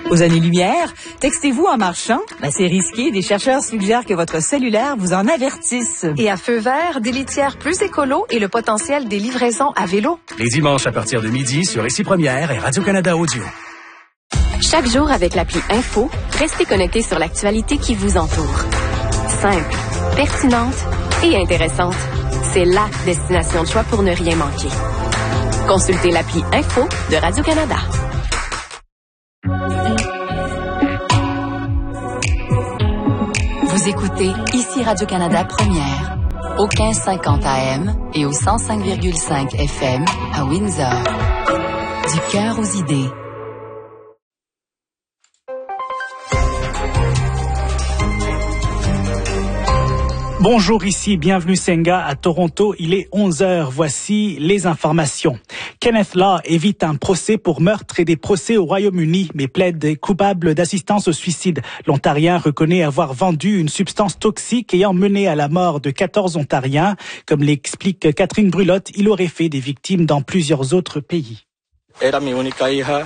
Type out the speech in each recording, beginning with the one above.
Aux années-lumière, textez-vous en marchant? C'est risqué. Des chercheurs suggèrent que votre cellulaire vous en avertisse. Et à feu vert, des litières plus écolo et le potentiel des livraisons à vélo. Les dimanches à partir de midi sur Ici Première et Radio-Canada Audio. Chaque jour avec l'appli Info, restez connectés sur l'actualité qui vous entoure. Simple, pertinente et intéressante. C'est la destination de choix pour ne rien manquer. Consultez l'appli Info de Radio-Canada. Vous écoutez Ici Radio-Canada Première, au 1550 AM et au 105,5 FM à Windsor. Du cœur aux idées. Bonjour, ici, bienvenue Senga à Toronto. Il est 11h. Voici les informations. Kenneth Law évite un procès pour meurtre et des procès au Royaume-Uni, mais plaide coupable d'assistance au suicide. L'Ontarien reconnaît avoir vendu une substance toxique ayant mené à la mort de 14 Ontariens. Comme l'explique Catherine Brulotte, il aurait fait des victimes dans plusieurs autres pays. Era mi única hija,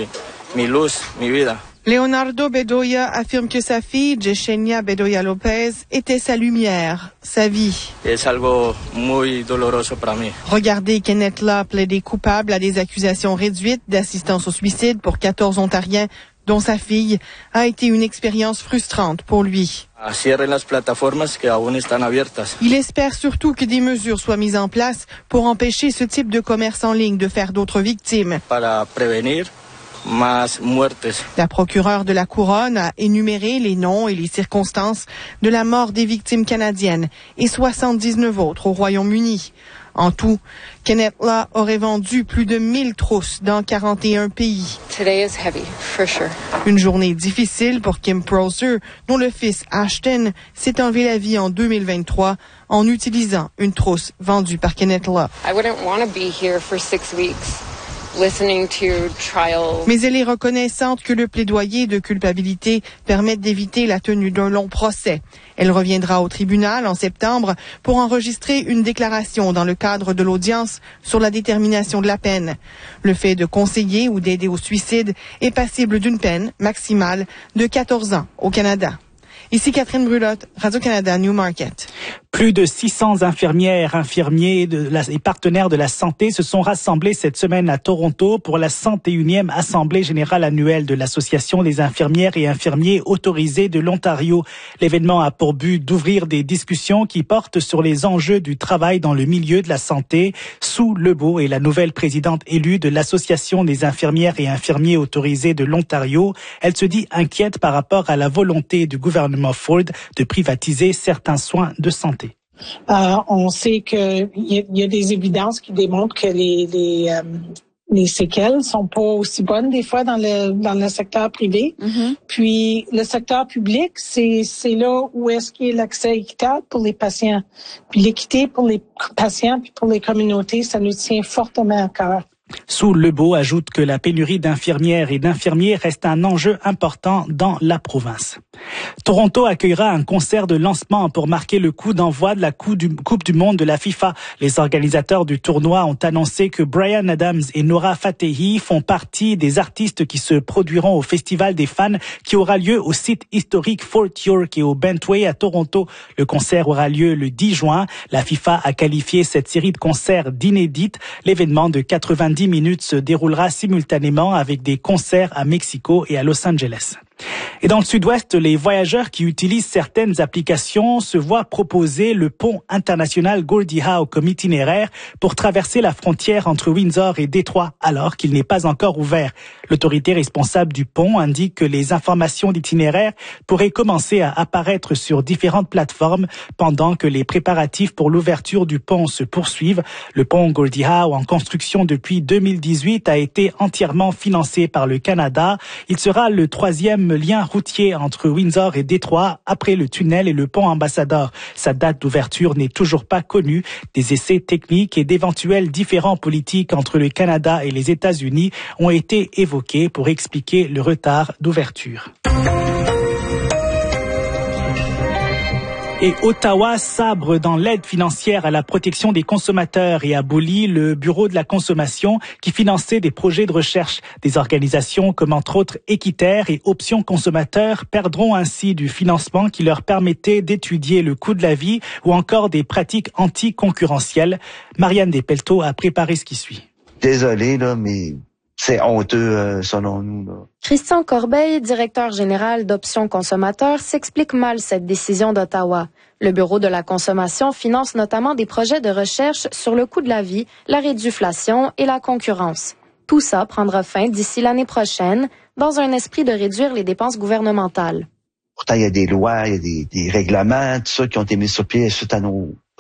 mi luz, mi vida. Leonardo Bedoya affirme que sa fille, Yesenia Bedoya Lopez, était sa lumière, sa vie. Es algo muy doloroso para mí. Regardez Kenneth Law plaider coupable à des accusations réduites d'assistance au suicide pour 14 Ontariens, dont sa fille, a été une expérience frustrante pour lui. Cierren las plataformas que aún están abiertas. Il espère surtout que des mesures soient mises en place pour empêcher ce type de commerce en ligne de faire d'autres victimes. Para prevenir más muertes. La procureure de la Couronne a énuméré les noms et les circonstances de la mort des victimes canadiennes et 79 autres au Royaume-Uni. En tout, Kenneth Law aurait vendu plus de 1000 trousses dans 41 pays. Today is heavy, for sure. Une journée difficile pour Kim Prosser, dont le fils Ashton s'est enlevé la vie en 2023 en utilisant une trousse vendue par Kenneth Law. I wouldn't want to be here for 6 weeks. Listening to trial. Mais elle est reconnaissante que le plaidoyer de culpabilité permette d'éviter la tenue d'un long procès. Elle reviendra au tribunal en septembre pour enregistrer une déclaration dans le cadre de l'audience sur la détermination de la peine. Le fait de conseiller ou d'aider au suicide est passible d'une peine maximale de 14 ans au Canada. Ici Catherine Brulotte, Radio-Canada Newmarket. Plus de 600 infirmières, infirmiers et partenaires de la santé se sont rassemblés cette semaine à Toronto pour la 101e Assemblée générale annuelle de l'Association des infirmières et infirmiers autorisés de l'Ontario. L'événement a pour but d'ouvrir des discussions qui portent sur les enjeux du travail dans le milieu de la santé. Sue Lebeau est la nouvelle présidente élue de l'Association des infirmières et infirmiers autorisés de l'Ontario. Elle se dit inquiète par rapport à la volonté du gouvernement Ford de privatiser certains soins de santé. On sait qu'il y a des évidences qui démontrent que les séquelles sont pas aussi bonnes des fois dans le secteur privé. Mm-hmm. Puis le secteur public, c'est là où est-ce qu'il y a l'accès équitable pour les patients. Puis l'équité pour les patients puis pour les communautés, ça nous tient fortement à cœur. Sue Lebeau ajoute que la pénurie d'infirmières et d'infirmiers reste un enjeu important dans la province. Toronto accueillera un concert de lancement pour marquer le coup d'envoi de la Coupe du Monde de la FIFA. Les organisateurs du tournoi ont annoncé que Bryan Adams et Nora Fatehi font partie des artistes qui se produiront au Festival des fans qui aura lieu au site historique Fort York et au Bentway à Toronto. Le concert aura lieu le 10 juin. La FIFA a qualifié cette série de concerts d'inédite. L'événement de 90 minutes se déroulera simultanément avec des concerts à Mexico et à Los Angeles. Et dans le sud-ouest, les voyageurs qui utilisent certaines applications se voient proposer le pont international Gordie Howe comme itinéraire pour traverser la frontière entre Windsor et Détroit alors qu'il n'est pas encore ouvert. L'autorité responsable du pont indique que les informations d'itinéraire pourraient commencer à apparaître sur différentes plateformes pendant que les préparatifs pour l'ouverture du pont se poursuivent. Le pont Gordie Howe, en construction depuis 2018, a été entièrement financé par le Canada. Il sera le troisième lien routier entre Windsor et Détroit après le tunnel et le pont Ambassador. Sa date d'ouverture n'est toujours pas connue. Des essais techniques et d'éventuels différends politiques entre le Canada et les États-Unis ont été évoqués pour expliquer le retard d'ouverture. Et Ottawa sabre dans l'aide financière à la protection des consommateurs et abolit le Bureau de la consommation qui finançait des projets de recherche. Des organisations comme entre autres Équiterre et Options consommateurs perdront ainsi du financement qui leur permettait d'étudier le coût de la vie ou encore des pratiques anticoncurrentielles. Marianne Despelteaux a préparé ce qui suit. Désolé, là, mais c'est honteux selon nous, là. Christian Corbeil, directeur général d'Options consommateurs, s'explique mal cette décision d'Ottawa. Le Bureau de la consommation finance notamment des projets de recherche sur le coût de la vie, la réduflation et la concurrence. Tout ça prendra fin d'ici l'année prochaine, dans un esprit de réduire les dépenses gouvernementales. Pourtant, il y a des lois, il y a des règlements, tout ça qui ont été mis sur pied suite à nos